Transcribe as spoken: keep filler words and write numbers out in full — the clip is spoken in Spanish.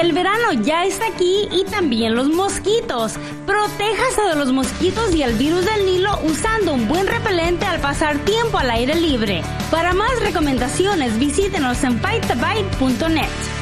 El verano ya está aquí y también los mosquitos. Protéjase de los mosquitos y el virus del Nilo usando un buen repelente al pasar tiempo al aire libre. Para más recomendaciones, visítenos en bite the bite punto net.